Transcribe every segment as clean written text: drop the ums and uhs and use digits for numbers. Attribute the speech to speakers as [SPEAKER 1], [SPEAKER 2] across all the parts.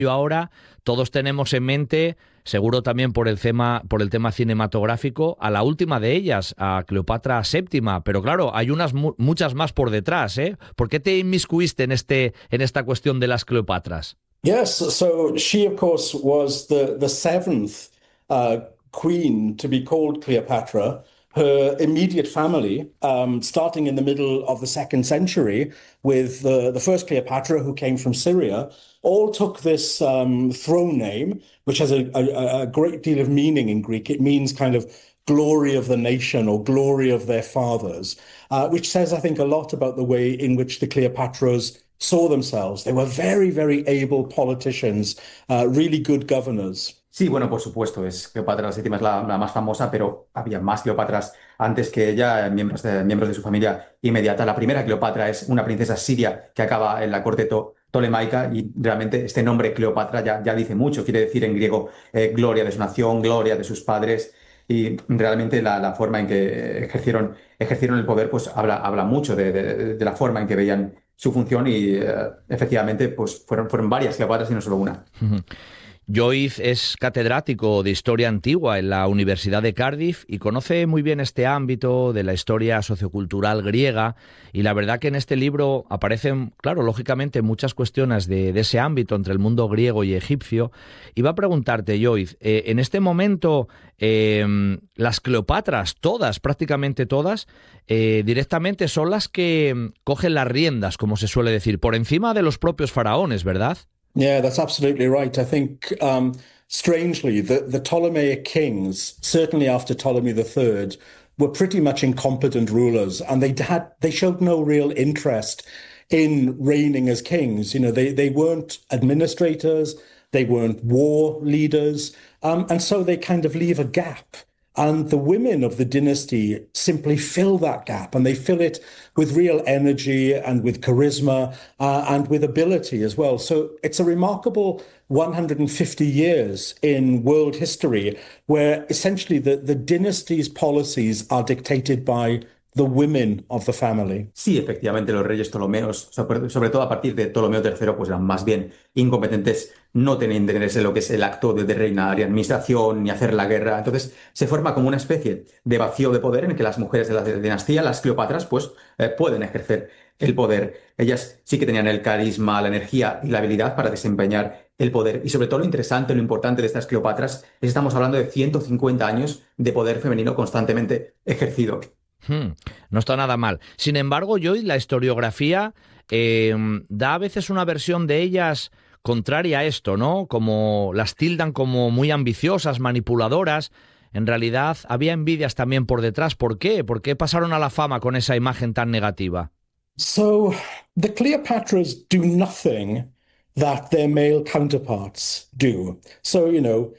[SPEAKER 1] Ahora todos tenemos en mente, seguro también por el tema cinematográfico, a la última de ellas, a Cleopatra VII, pero claro, hay muchas más por detrás, ¿eh? ¿Por qué te inmiscuiste en esta cuestión de las Cleopatras?
[SPEAKER 2] Yes, so she, of course, was the seventh queen to be called Cleopatra. Her immediate family, starting in the middle of the second century, with the first Cleopatra who came from Syria, all took this throne name, which has a great deal of meaning in Greek. It means kind of glory of the nation or glory of their fathers, which says, I think, a lot about the way in which the Cleopatras saw themselves. They were very, very able politicians, really good governors.
[SPEAKER 3] Sí, bueno, por supuesto, Cleopatra la séptima es la más famosa, pero había más Cleopatras antes que ella, miembros de su familia inmediata. La primera Cleopatra es una princesa siria que acaba en la corte tolemaica y realmente este nombre Cleopatra ya dice mucho, quiere decir en griego gloria de su nación, gloria de sus padres y realmente la forma en que ejercieron el poder pues habla mucho de la forma en que veían su función y efectivamente pues fueron varias Cleopatras y no solo una.
[SPEAKER 1] Joyce es catedrático de Historia Antigua en la Universidad de Cardiff y conoce muy bien este ámbito de la historia sociocultural griega y la verdad que en este libro aparecen, claro, lógicamente muchas cuestiones de ese ámbito entre el mundo griego y egipcio. Y va a preguntarte, Joyce, en este momento las Cleopatras, prácticamente todas, directamente son las que cogen las riendas, como se suele decir, por encima de los propios faraones, ¿verdad?
[SPEAKER 2] Yeah, that's absolutely right. I think, strangely, the Ptolemaic kings, certainly after Ptolemy III, were pretty much incompetent rulers, and they showed no real interest in reigning as kings. You know, they weren't administrators, they weren't war leaders, and so they kind of leave a gap. And the women of the dynasty simply fill that gap, and they fill it with real energy and with charisma and with ability as well. So it's a remarkable 150 years in world history where essentially the dynasty's policies are dictated by the women of the family.
[SPEAKER 3] Sí, efectivamente, los reyes ptolomeos, sobre todo a partir de Ptolomeo III, pues eran más bien incompetentes, no tenían interés en lo que es el acto de reinar y administración, ni hacer la guerra. Entonces se forma como una especie de vacío de poder en el que las mujeres de la dinastía, las Cleopatras, pues pueden ejercer el poder. Ellas sí que tenían el carisma, la energía y la habilidad para desempeñar el poder. Y sobre todo lo interesante, lo importante de estas Cleopatras es que estamos hablando de 150 años de poder femenino constantemente ejercido.
[SPEAKER 1] No está nada mal. Sin embargo, Joy, la historiografía da a veces una versión de ellas contraria a esto, ¿no? Como las tildan como muy ambiciosas, manipuladoras. En realidad había envidias también por detrás. ¿Por qué? ¿Por qué pasaron a la fama con esa imagen tan negativa?
[SPEAKER 2] So the Cleopatras do nothing that their male counterparts do. So, you know,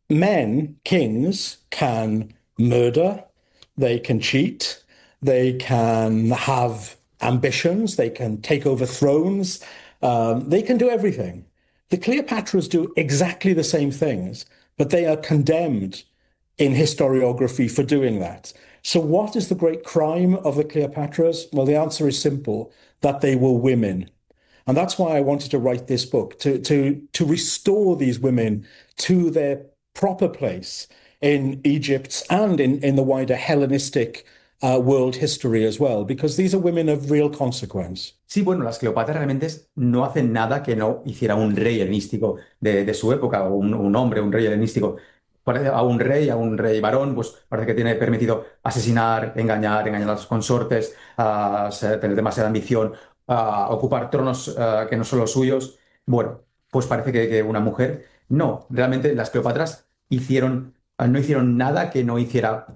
[SPEAKER 2] men, kings, can murder, they can cheat, they can have ambitions, they can take over thrones, they can do everything. The Cleopatras do exactly the same things, but they are condemned in historiography for doing that. So what is the great crime of the Cleopatras? Well, the answer is simple, that they were women. And that's why I wanted to write this book, to restore these women to their proper place in Egypt and in the wider Hellenistic world history as well, because these are women of real consequence.
[SPEAKER 3] Sí, bueno, las Cleopatras realmente no hacen nada que no hiciera un rey helenístico de su época, o un hombre, un rey helenístico. A un rey varón, pues parece que tiene permitido asesinar, engañar a las consortes, tener demasiada ambición, ocupar tronos que no son los suyos. Bueno, pues parece que una mujer. No, realmente las Cleopatras no hicieron nada que no hiciera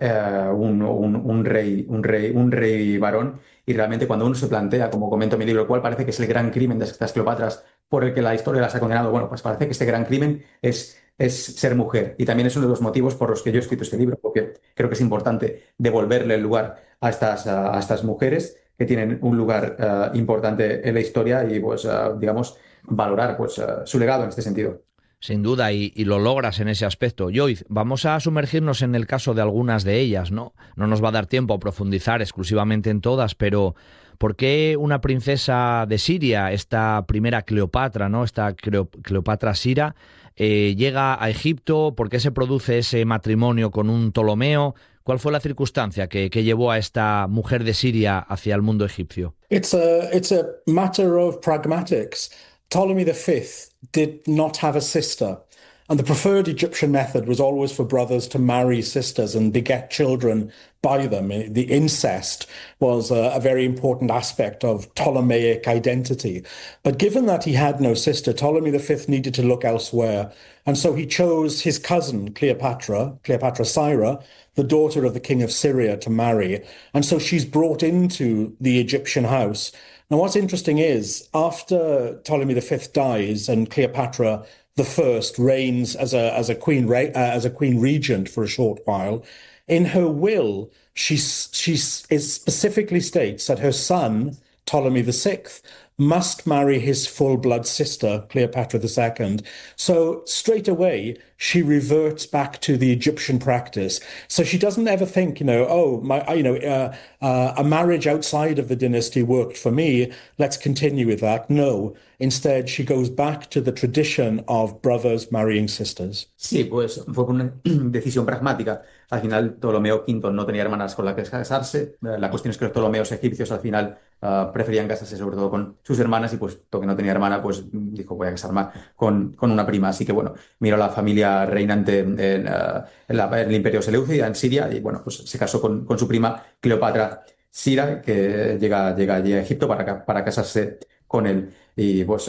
[SPEAKER 3] un rey varón. Y realmente cuando uno se plantea, como comento en mi libro, cuál parece que es el gran crimen de estas Cleopatras por el que la historia las ha condenado, bueno, pues parece que este gran crimen es ser mujer. Y también es uno de los motivos por los que yo he escrito este libro, porque creo que es importante devolverle el lugar a estas mujeres que tienen un lugar importante en la historia y, pues, digamos, valorar pues, su legado en este sentido.
[SPEAKER 1] Sin duda, y lo logras en ese aspecto. Joyce, vamos a sumergirnos en el caso de algunas de ellas, ¿no? No nos va a dar tiempo a profundizar exclusivamente en todas, pero ¿Por qué una princesa de Siria, esta primera Cleopatra, ¿no? Esta Cleopatra Sira, llega a Egipto? ¿Por qué se produce ese matrimonio con un Ptolomeo? ¿Cuál fue la circunstancia que llevó a esta mujer de Siria hacia el mundo egipcio?
[SPEAKER 2] It's a matter of pragmatics. Ptolemy V did not have a sister, and the preferred Egyptian method was always for brothers to marry sisters and beget children by them. The incest was a very important aspect of Ptolemaic identity. But given that he had no sister, Ptolemy V needed to look elsewhere, and so he chose his cousin, Cleopatra Syra, the daughter of the king of Syria, to marry. And so she's brought into the Egyptian house. Now, what's interesting is, after Ptolemy V dies and Cleopatra I reigns as a queen regent for a short while, in her will, she specifically states that her son, Ptolemy VI, must marry his full-blood sister, Cleopatra II. So straight away, she reverts back to the Egyptian practice. So she doesn't ever think, a marriage outside of the dynasty worked for me. Let's continue with that. No. Instead, she goes back to the tradition of brothers marrying sisters.
[SPEAKER 3] Sí, pues fue una decisión pragmática. Al final, Ptolomeo V no tenía hermanas con las que casarse. La cuestión es que los Ptolomeos egipcios al final preferían casarse sobre todo con sus hermanas y puesto que no tenía hermana, pues dijo, voy a casarme con una prima. Así que bueno, miró a la familia reinante en el Imperio Seleucida, en Siria, y bueno, pues se casó con su prima Cleopatra Sira, que llega allí a Egipto para casarse con él. Y pues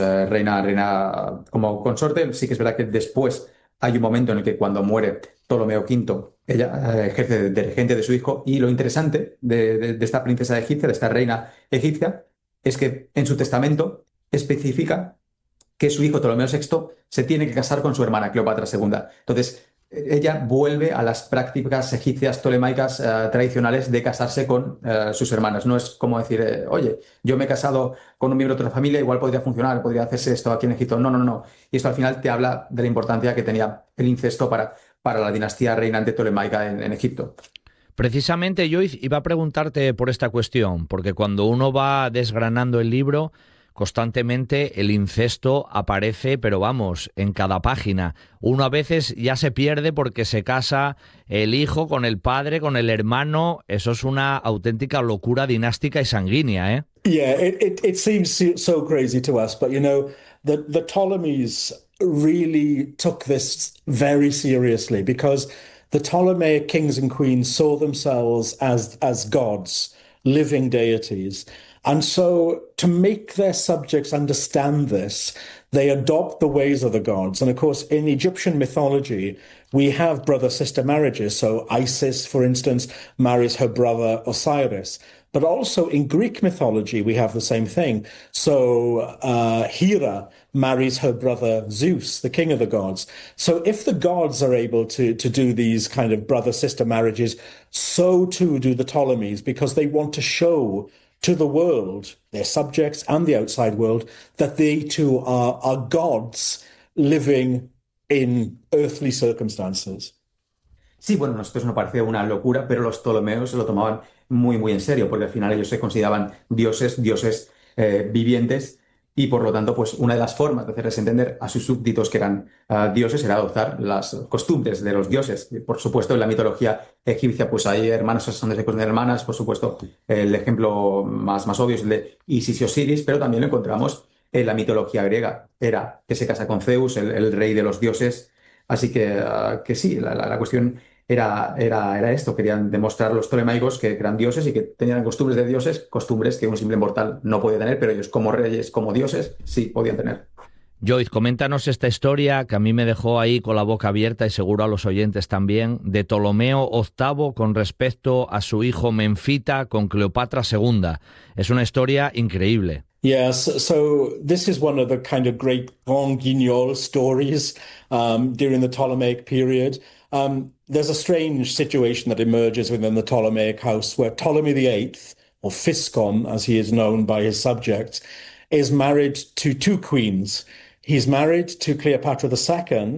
[SPEAKER 3] reina como consorte. Sí que es verdad que después hay un momento en el que cuando muere Ptolomeo V, ella ejerce de regente de su hijo, y lo interesante de esta princesa egipcia, de esta reina egipcia, es que en su testamento especifica que su hijo Ptolomeo VI se tiene que casar con su hermana Cleopatra II. Entonces, ella vuelve a las prácticas egipcias tolemaicas tradicionales de casarse con sus hermanas. No es como decir, oye, yo me he casado con un miembro de otra familia, igual podría funcionar, podría hacerse esto aquí en Egipto. No. Y esto al final te habla de la importancia que tenía el incesto para la dinastía reinante tolemaica en Egipto.
[SPEAKER 1] Precisamente, Joyce, iba a preguntarte por esta cuestión, porque cuando uno va desgranando el libro, constantemente el incesto aparece, pero vamos, en cada página. Uno a veces ya se pierde porque se casa el hijo con el padre, con el hermano. Eso es una auténtica locura dinástica y sanguínea, ¿eh?
[SPEAKER 2] Yeah, it seems so crazy to us, but the Ptolemies really took this very seriously, because the Ptolemaic kings and queens saw themselves as gods, living deities. And so to make their subjects understand this, they adopt the ways of the gods. And of course, in Egyptian mythology, we have brother-sister marriages. So Isis, for instance, marries her brother Osiris. But also in Greek mythology, we have the same thing. So Hera marries her brother Zeus, the king of the gods. So if the gods are able to do these kind of brother-sister marriages, so too do the Ptolemies, because they want to show to the world, their subjects and the outside world, that they too are gods living in earthly circumstances.
[SPEAKER 3] Sí, bueno, a nosotros nos parece una locura, pero los Ptolomeos se lo tomaban muy, muy en serio, porque al final ellos se consideraban dioses vivientes, y por lo tanto, pues una de las formas de hacerles entender a sus súbditos que eran dioses era adoptar las costumbres de los dioses. Y, por supuesto, en la mitología egipcia, pues hay hermanos donde se consideran hermanas. Por supuesto, el ejemplo más obvio es el de Isis y Osiris, pero también lo encontramos en la mitología griega. Hera, que se casa con Zeus, el rey de los dioses. Así que sí, la cuestión era esto. Querían demostrar los tolemaicos que eran dioses y que tenían costumbres de dioses, costumbres que un simple mortal no podía tener, pero ellos como reyes, como dioses, sí podían tener.
[SPEAKER 1] Joyce, coméntanos esta historia que a mí me dejó ahí con la boca abierta, y seguro a los oyentes también, de Ptolomeo VIII con respecto a su hijo Menfita con Cleopatra II. Es una historia increíble.
[SPEAKER 2] Yes, so this is one of the kind of great grand guignol stories during the Ptolemaic period. There's a strange situation that emerges within the Ptolemaic house where Ptolemy VIII, or Physcon as he is known by his subjects, is married to two queens. He's married to Cleopatra II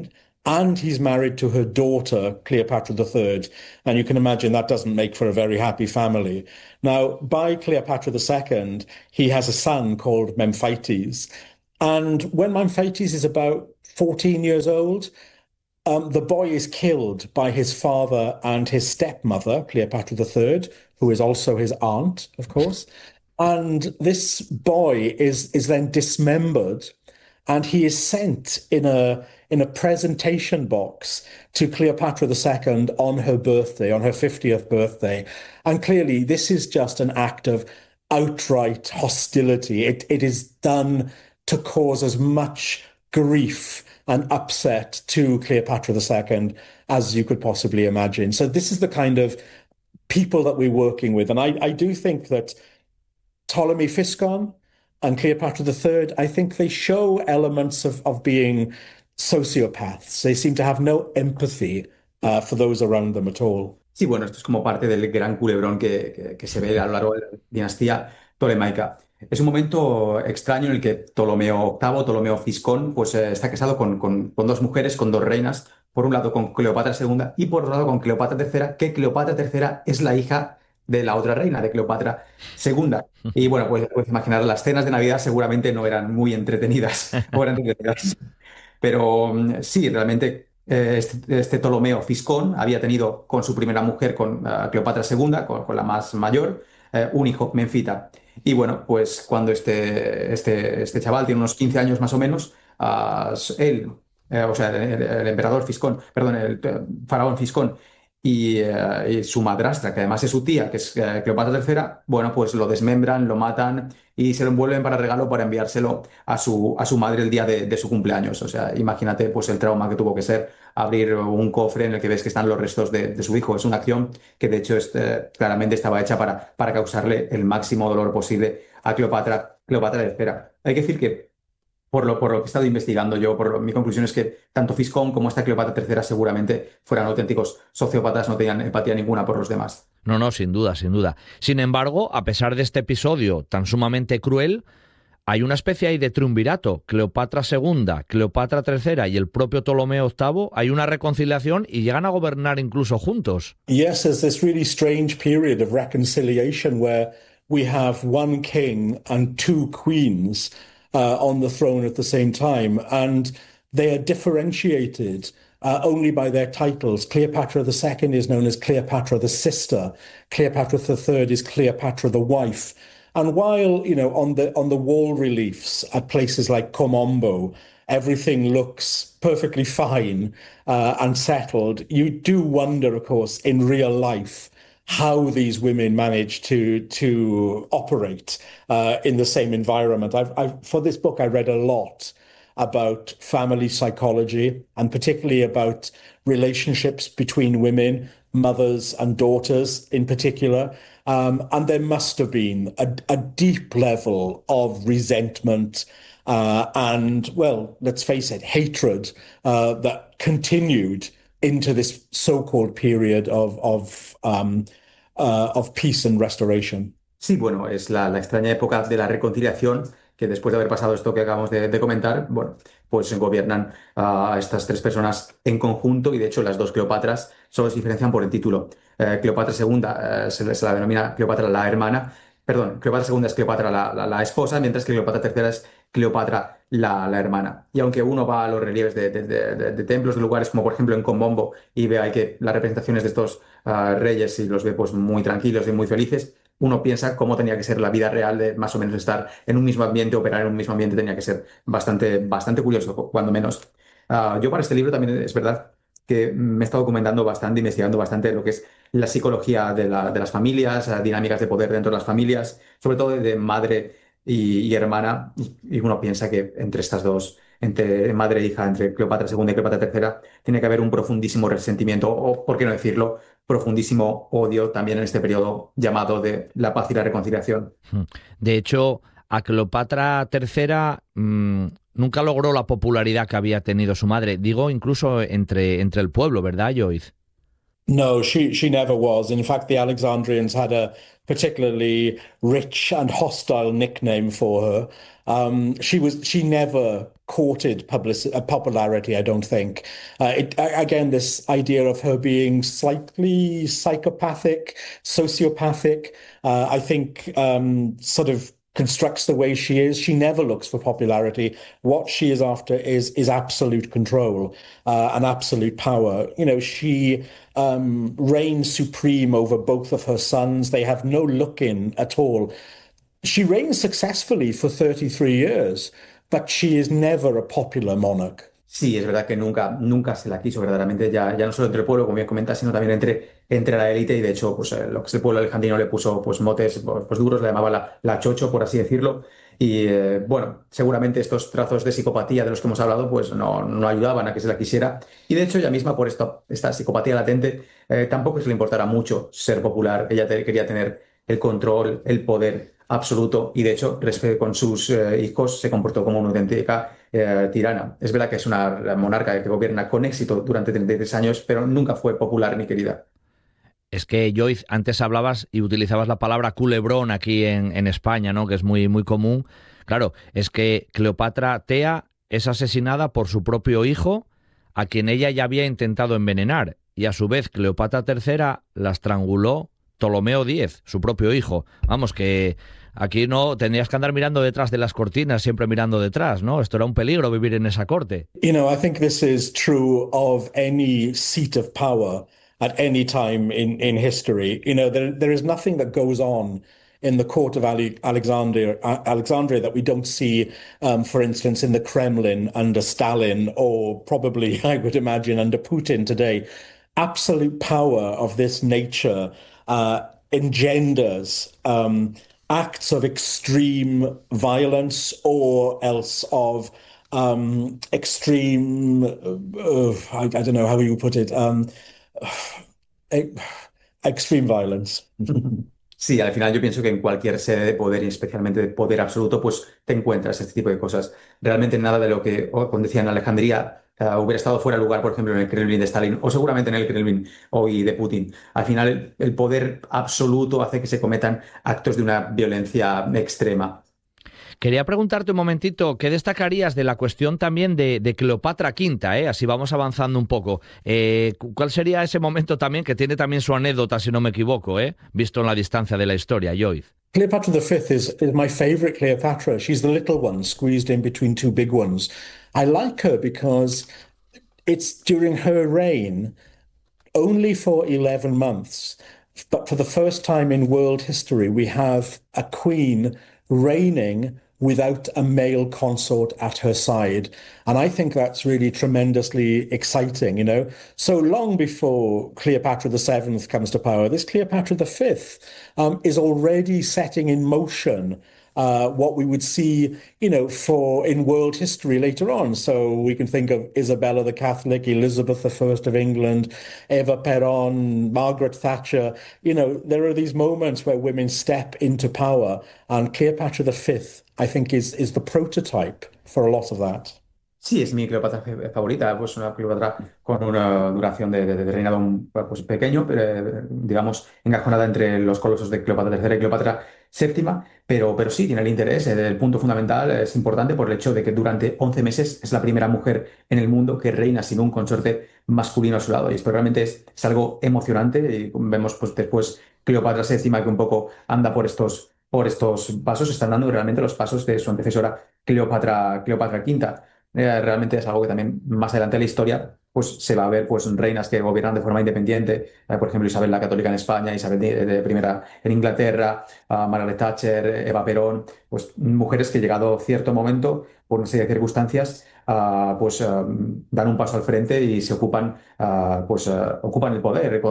[SPEAKER 2] and he's married to her daughter, Cleopatra III. And you can imagine that doesn't make for a very happy family. Now, by Cleopatra II, he has a son called Memphites. And when Memphites is about 14 years old, the boy is killed by his father and his stepmother, Cleopatra III, who is also his aunt, of course. And this boy is then dismembered, and he is sent in a presentation box to Cleopatra II on her birthday, on her 50th birthday. And clearly, this is just an act of outright hostility. It is done to cause as much grief and upset to Cleopatra II as you could possibly imagine. So this is the kind of people that we're working with. And I do think that Ptolemy Physcon and Cleopatra III, I think they show elements of being sociopaths. They seem to have no empathy for those around them at all.
[SPEAKER 3] Sí, bueno, esto es como parte del gran culebrón que se ve a lo largo de la dinastía tolemaica. Es un momento extraño en el que Ptolomeo VIII, Ptolomeo Fiscón, pues está casado con dos mujeres, con dos reinas. Por un lado con Cleopatra II y por otro lado con Cleopatra III, que Cleopatra III es la hija de la otra reina, de Cleopatra II. Y bueno, pues puedes imaginar, las cenas de Navidad seguramente no eran muy entretenidas. O eran entretenidas. Pero sí, realmente este Ptolomeo Fiscón había tenido con su primera mujer, con Cleopatra II, con la más mayor, un hijo, Menfita. Y bueno, pues cuando este chaval tiene unos 15 años más o menos, él, o sea, el emperador Fiscón, perdón, el faraón Fiscón y su madrastra, que además es su tía, que es Cleopatra III, bueno, pues lo desmembran, lo matan y se lo envuelven para regalo para enviárselo a su madre el día de su cumpleaños. O sea, imagínate pues el trauma que tuvo que ser abrir un cofre en el que ves que están los restos de su hijo. Es una acción que de hecho claramente estaba hecha para causarle el máximo dolor posible a Cleopatra III. Hay que decir que por lo que he estado investigando yo, mi conclusión es que tanto Fiscón como esta Cleopatra III seguramente fueran auténticos sociópatas, no tenían empatía ninguna por los demás.
[SPEAKER 1] No, no, sin duda, sin duda. Sin embargo, a pesar de este episodio tan sumamente cruel, hay una especie ahí de triunvirato. Cleopatra II, Cleopatra III y el propio Ptolomeo VIII, hay una reconciliación y llegan a gobernar incluso juntos.
[SPEAKER 2] Yes, there's this really strange period of reconciliation where we have one king and two queens on the throne at the same time, and they are differentiated only by their titles. Cleopatra II is known as Cleopatra the sister. Cleopatra III is Cleopatra the wife. And while, you know, on the wall reliefs at places like Komombo, everything looks perfectly fine and settled, you do wonder, of course, in real life, how these women manage to operate in the same environment. For this book, I read a lot about family psychology and particularly about relationships between women, mothers and daughters in particular. And there must have been a deep level of resentment and, well, let's face it, hatred that continued into this so-called period of peace and restoration.
[SPEAKER 3] Sí, bueno, es la extraña época de la reconciliación, que después de haber pasado esto que acabamos de comentar, bueno, pues gobiernan a estas tres personas en conjunto y de hecho las dos Cleopatras solo se diferencian por el título. Cleopatra II se la denomina Cleopatra la hermana, perdón, Cleopatra II es Cleopatra la esposa, mientras que Cleopatra III es Cleopatra la hermana. Y aunque uno va a los relieves de templos, de lugares como por ejemplo en Combombo y ve ahí que las representaciones de estos reyes y los ve pues muy tranquilos y muy felices, uno piensa cómo tenía que ser la vida real de más o menos estar en un mismo ambiente, operar en un mismo ambiente, tenía que ser bastante curioso, cuando menos. Yo para este libro también es verdad que me he estado documentando bastante, investigando bastante lo que es la psicología de las familias, dinámicas de poder dentro de las familias, sobre todo de madre y hermana, y uno piensa que entre estas dos, entre madre e hija, entre Cleopatra II y Cleopatra III, tiene que haber un profundísimo resentimiento, o por qué no decirlo, profundísimo odio también en este periodo llamado de la paz y la reconciliación.
[SPEAKER 1] De hecho, a Cleopatra III nunca logró la popularidad que había tenido su madre, digo incluso entre el pueblo, ¿verdad, Joyce?
[SPEAKER 2] No, she never was. In fact, the Alexandrians had a particularly rich and hostile nickname for her. She never courted popularity, I don't think. Again, this idea of her being slightly psychopathic, sociopathic, I think sort of constructs the way she is. She never looks for popularity. What she is after is absolute control and absolute power. You know, she reigns supreme over both of her sons. They have no look-in at all. She reigns successfully for 33 years, but she is never a popular monarch.
[SPEAKER 3] Sí, es verdad que nunca se la quiso verdaderamente, ya no solo entre el pueblo, como bien comentas, sino también entre la élite, y de hecho, pues lo que es el pueblo alejandrino le puso pues motes pues duros, le llamaba la chocho, por así decirlo, y bueno, seguramente estos trazos de psicopatía de los que hemos hablado, pues no ayudaban a que se la quisiera, y de hecho ella misma, por esta psicopatía latente, tampoco se le importara mucho ser popular. Ella quería tener el control, el poder absoluto, y de hecho con sus hijos se comportó como una auténtica tirana. Es verdad que es una monarca que gobierna con éxito durante 33 años, pero nunca fue popular ni querida.
[SPEAKER 1] Es que, Joyce, antes hablabas y utilizabas la palabra culebrón aquí en España, ¿no? Que es muy, muy común. Claro, es que Cleopatra Tea es asesinada por su propio hijo, a quien ella ya había intentado envenenar, y a su vez Cleopatra III la estranguló Ptolomeo X, su propio hijo. Vamos, que aquí no tendrías que andar mirando detrás de las cortinas, siempre mirando detrás, ¿no? Esto era un peligro, vivir en esa corte.
[SPEAKER 2] You know, I think this is true of any seat of power at any time in history. You know, there is nothing that goes on in the court of Alexandria that we don't see, for instance, in the Kremlin under Stalin, or probably, I would imagine, under Putin today. Absolute power of this nature engenders acts of extreme violence, or else of extreme, I don't know how you put it, extreme violence.
[SPEAKER 3] Sí, al final yo pienso que en cualquier sede de poder, y especialmente de poder absoluto, pues te encuentras este tipo de cosas. Realmente nada de lo que, como decía, en Alejandría hubiera estado fuera de lugar, por ejemplo, en el Kremlin de Stalin, o seguramente en el Kremlin hoy de Putin. Al final el poder absoluto hace que se cometan actos de una violencia extrema.
[SPEAKER 1] Quería preguntarte un momentito, ¿qué destacarías de la cuestión también de Cleopatra V? Así vamos avanzando un poco. ¿Cuál sería ese momento también, que tiene también su anécdota, si no me equivoco, visto en la distancia de la historia, Joyce?
[SPEAKER 2] Cleopatra V is my favorite Cleopatra. She's the little one squeezed in between two big ones. I like her because it's during her reign only for 11 months. But for the first time in world history, we have a queen reigning without a male consort at her side. And I think that's really tremendously exciting, you know. So long before Cleopatra VII comes to power, this Cleopatra V is already setting in motion what we would see, you know, in world history later on. So we can think of Isabella the Catholic, Elizabeth I of England, Eva Peron, Margaret Thatcher. You know, there are these moments where women step into power, and Cleopatra V, I think, is the prototype for a lot of that.
[SPEAKER 3] Sí, es mi Cleopatra favorita, pues una Cleopatra con una duración de reinado pues pequeño, pero, digamos, encajonada entre los colosos de Cleopatra III y Cleopatra VII, pero sí, tiene el interés. El punto fundamental es importante por el hecho de que durante 11 meses es la primera mujer en el mundo que reina sin un consorte masculino a su lado, y esto realmente es algo emocionante, y vemos pues después Cleopatra VII que un poco anda por estos pasos, están dando realmente los pasos de su antecesora Cleopatra V. Realmente es algo que también más adelante en la historia pues se va a ver pues reinas que gobiernan de forma independiente, por ejemplo Isabel la Católica en España, Isabel de I en Inglaterra, Margaret Thatcher, Eva Perón, pues mujeres que llegado cierto momento por una serie de circunstancias dan un paso al frente y se ocupan ocupan el poder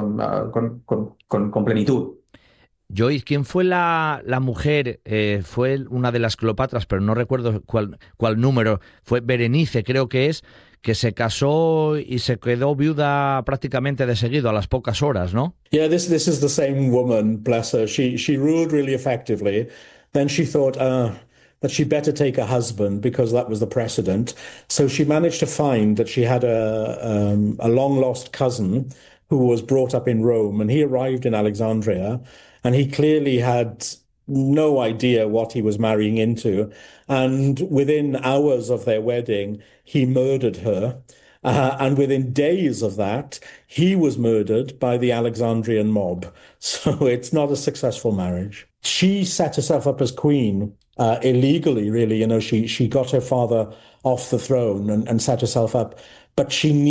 [SPEAKER 3] con plenitud.
[SPEAKER 1] Joyce, ¿quién fue la mujer? Fue una de las Cleopatras, pero no recuerdo cuál número. Fue Berenice, creo que se casó y se quedó viuda prácticamente de seguido, a las pocas horas, ¿no?
[SPEAKER 2] Yeah, this is the same woman, bless her. She ruled really effectively. Then she thought that she'd better take a husband because that was the precedent. So she managed to find that she had a long-lost cousin who was brought up in Rome, and he arrived in Alexandria, and he clearly had no idea what he was marrying into. And within hours of their wedding, he murdered her. And within days of that, he was murdered by the Alexandrian mob. So it's not a successful marriage. She set herself up as queen illegally, really. You know, she got her father off the throne and set herself up. But she